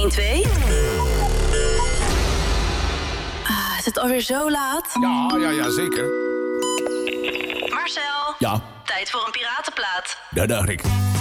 112? Is het alweer zo laat? Ja, zeker. Marcel. Ja. Tijd voor een piratenplaat. Dat dacht ik.